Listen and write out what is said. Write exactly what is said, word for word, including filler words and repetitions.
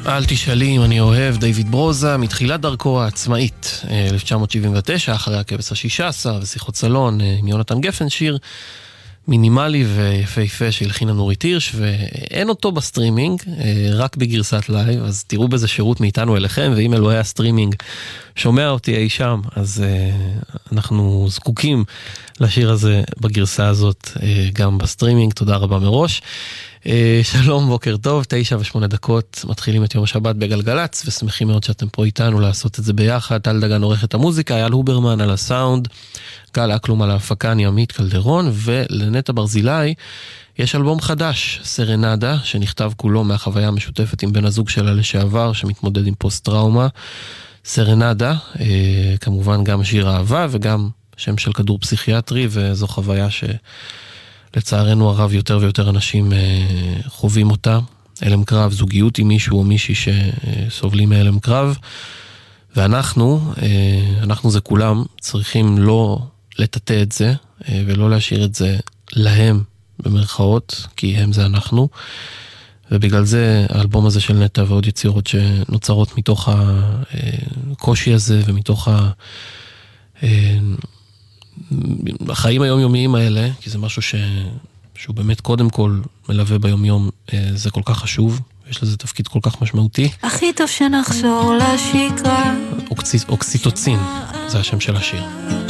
אל תשאלי אם אני אוהב, דיוויד ברוזה, מתחילת דרכו העצמאית, אלף תשע מאות שבעים ותשע, אחרי הכבש השישה עשר ושיחות סלון עם יונתן גפן, שיר מינימלי ויפהפה שהלחינה נורית הירש, ואין אותו בסטרימינג, רק בגרסת לייב, אז תראו בזה שירות מאיתנו אליכם, ואם אלוהי הסטרימינג שומע אותי אי שם, אז אנחנו זקוקים לשיר הזה בגרסה הזאת גם בסטרימינג, תודה רבה מראש. שלום, בוקר טוב, תשע ושמונה דקות, מתחילים את יום השבת בגלגלץ, ושמחים מאוד שאתם פה איתנו לעשות את זה ביחד. טל דגן עורכת המוזיקה, אייל הוברמן על הסאונד, גל אקלום על ההפקה, אני עמית קלדרון, ולנטע ברזילי יש אלבום חדש, סרנדה, שנכתב כולו מהחוויה המשותפת עם בן הזוג שלה לשעבר, שמתמודד עם פוסט טראומה. סרנדה, אה, כמובן גם שיר אהבה, וגם שם של כדור פסיכיאטרי, וזו חוויה ש... לצערנו הרב יותר ויותר אנשים אה, חווים אותה, אלם קרב, זוגיות עם מישהו או מישהי שסובלים מאלם קרב, ואנחנו, אה, אנחנו זה כולם, צריכים לא לטאטא את זה, אה, ולא להשאיר את זה להם במרכאות, כי הם זה אנחנו, ובגלל זה האלבום הזה של נטע ועוד יצירות שנוצרות מתוך הקושי הזה, ומתוך ה... אה, החיים היומיומיים האלה, כי זה משהו ש... שהוא באמת קודם כל מלווה ביומיום, זה כל כך חשוב, יש לזה תפקיד כל כך משמעותי. הכי טוב שנחזור לשגרה. אוקסיטוצין, זה השם של השיר.